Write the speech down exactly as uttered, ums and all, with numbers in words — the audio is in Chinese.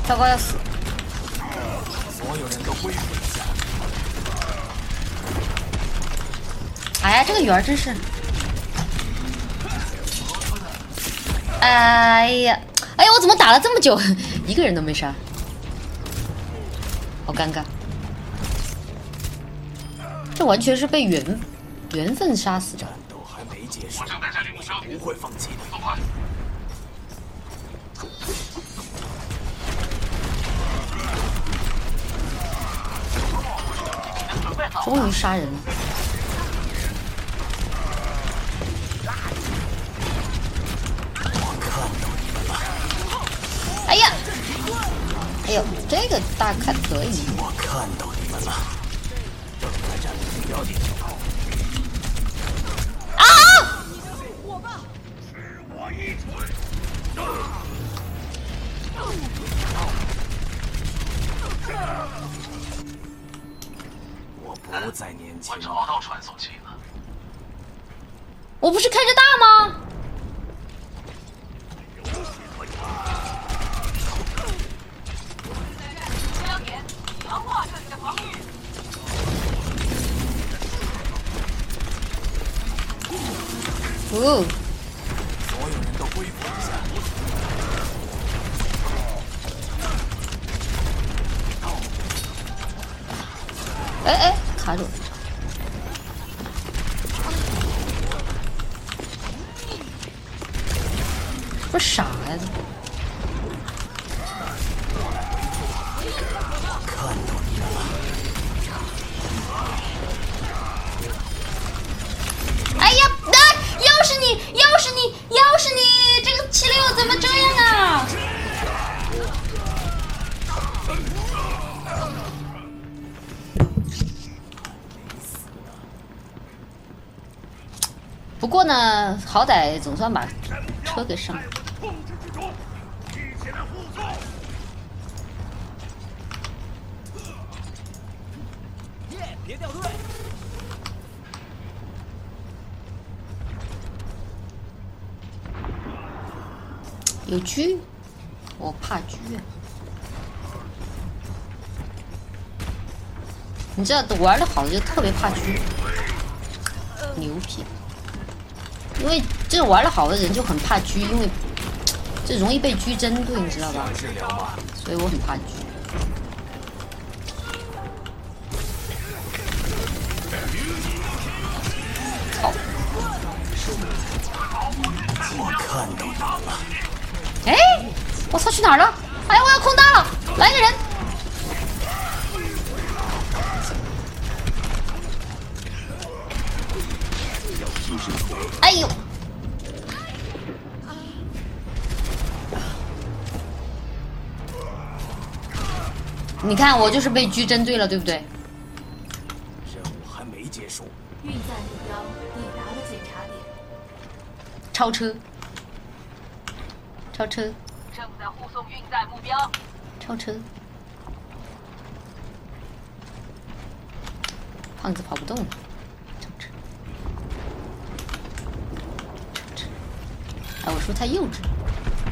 糟糕，要死！ 所有人都恢复一下。 哎呀，这个圆儿真是……哎呀，哎呀，我怎么打了这么久，一个人都没杀，好尴尬。这完全是被缘缘分杀死的。 战斗还没结束，我不会放弃的。 终于杀人了！哎呀，哎呦，这个大砍可以。 我看到你们了。正在占领目标点。 啊！ 我一锤。我不再年轻。我找到传送器了。 我不是开着大吗？哦， 所有人都恢复一下。 哎哎，卡住了！不是傻呀？ 看到你们了。 哎呀，啊！又是你，又是你，又是你！这个七六怎么这样啊？不过呢，好歹总算把车给上了。 别掉队！ 有狙，我怕狙啊！你知道玩的好的就特别怕狙，牛皮。因为这种玩的好的人就很怕狙，因为这容易被狙针对，你知道吧？所以我很怕狙。操！ 我看到你们了。 哎，我操，去哪儿了？哎呀，我要空大了！来个人！哎呦！你看，我就是被狙针对了，对不对？ 任务还没结束。 运载目标抵达了检查点。 超车！超车！ 正在护送运载目标。 超车！胖子跑不动了。超车！超车！哎，我说他幼稚。